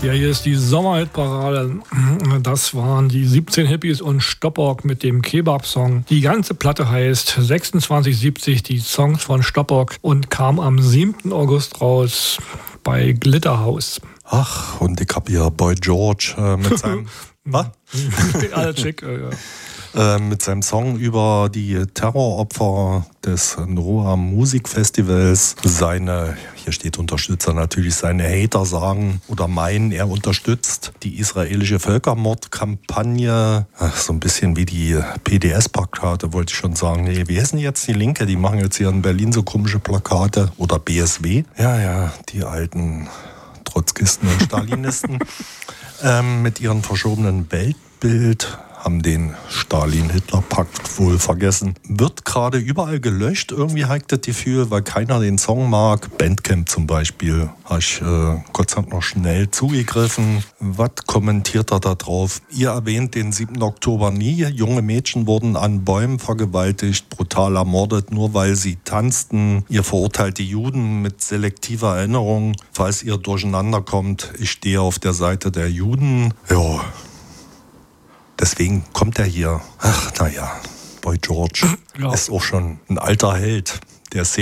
Ja, hier ist die Sommerhitparade. Das waren die 17 Hippies und Stoppock mit dem Kebab-Song. Die ganze Platte heißt 2670, die Songs von Stoppock, und kam am 7. August raus bei Glitterhouse. Ach, und ich hab hier Boy George mit seinem... Was? Alles schick, ja. Mit seinem Song über die Terroropfer des Noah Musikfestivals. Hier steht Unterstützer, natürlich seine Hater sagen oder meinen, er unterstützt die israelische Völkermordkampagne. So ein bisschen wie die PDS-Plakate, wollte ich schon sagen. Nee, wie heißen jetzt die Linke? Die machen jetzt hier in Berlin so komische Plakate. Oder BSW. Ja, die alten Trotzkisten und Stalinisten. Mit ihrem verschobenen Weltbild haben den Stalin-Hitler-Pakt wohl vergessen. Wird gerade überall gelöscht, irgendwie habe ich das Gefühl, weil keiner den Song mag. Bandcamp zum Beispiel, habe ich Gott sei Dank noch schnell zugegriffen. Was kommentiert er da drauf? Ihr erwähnt den 7. Oktober nie. Junge Mädchen wurden an Bäumen vergewaltigt, brutal ermordet, nur weil sie tanzten. Ihr verurteilt die Juden mit selektiver Erinnerung. Falls ihr durcheinander kommt, ich stehe auf der Seite der Juden. Ja. Deswegen kommt er hier. Ach, naja, Boy George ist auch schon ein alter Held der Szene.